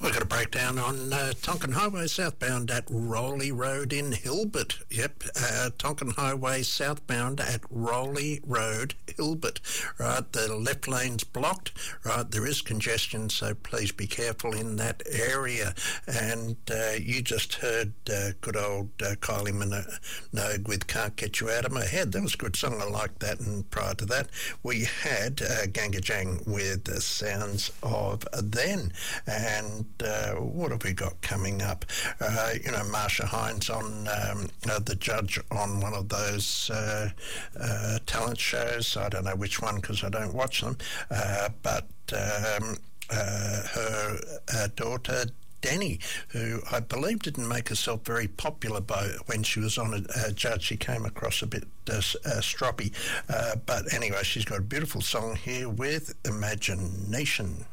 We've got a breakdown on Tonkin Highway southbound at Rowley Road in Hilbert. Yep, Tonkin Highway southbound at Rowley Road, Hilbert. Right, the left lane's blocked. Right, there is congestion, so please be careful in that area. And you just heard good old Kylie Minogue with Can't Get You Out of My Head. That was a good song. I like that. And prior to that, we had Ganga Jang with Sounds of Then. And what have we got coming up? Marsha Hines on the judge on one of those talent shows. I don't know which one because I don't watch them. But her daughter Danny, who I believe didn't make herself very popular when she was on a judge. She came across a bit stroppy. But anyway, she's got a beautiful song here with Imagination.